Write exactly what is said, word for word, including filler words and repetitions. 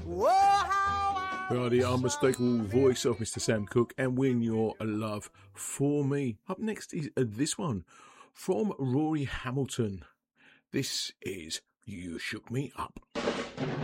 Whoa, how I Well, the unmistakable voice of Mister Sam Cooke and Win Your Love for Me. Up next is uh, this one from Rory Hamilton. This is You Shook Me Up.